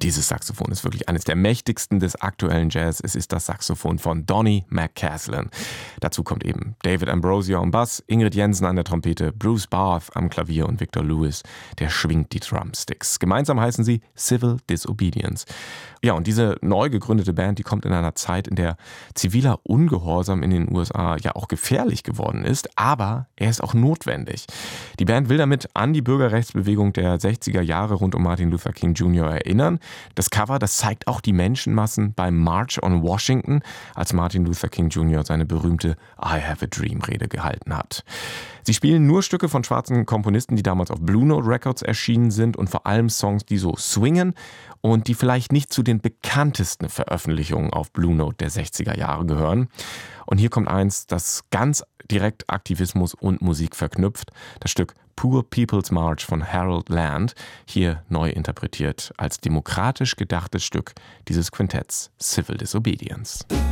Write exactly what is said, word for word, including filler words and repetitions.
Dieses Saxophon ist wirklich eines der mächtigsten des aktuellen Jazz. Es ist das Saxophon von Donny McCaslin. Dazu kommt eben David Ambrosio am Bass, Ingrid Jensen an der Trompete, Bruce Barth am Klavier und Victor Lewis, der schwingt die Drumsticks. Gemeinsam heißen sie Civil Disobedience. Ja, und diese neu gegründete Band, die kommt in einer Zeit, in der ziviler Ungehorsam in den U S A ja auch gefährlich geworden ist, aber er ist auch notwendig. Die Band will damit an die Bürgerrechtsbewegung der sechziger Jahre rund um Martin Luther King Junior erinnern. Das Cover, das zeigt auch die Menschenmassen beim March on Washington, als Martin Luther King Junior seine berühmte I Have a Dream Rede gehalten hat. Sie spielen nur Stücke von schwarzen Komponisten, die damals auf Blue Note Records erschienen sind und vor allem Songs, die so swingen und die vielleicht nicht zu den bekanntesten Veröffentlichungen auf Blue Note der sechziger Jahre gehören. Und hier kommt eins, das ganz direkt Aktivismus und Musik verknüpft. Das Stück Poor People's March von Harold Land, hier neu interpretiert als demokratisch gedachtes Stück dieses Quintetts Civil Disobedience.